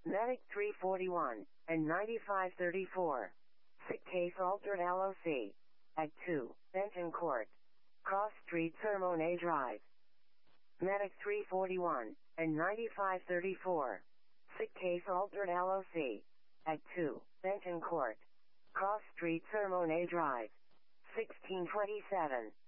Medic 341 and 9534. Sick case altered LOC. At 2, Benton Court. Cross Street Sermone Drive. Medic 341 and 9534. Sick case altered LOC. At 2, Benton Court. Cross Street Sermone Drive. 1627.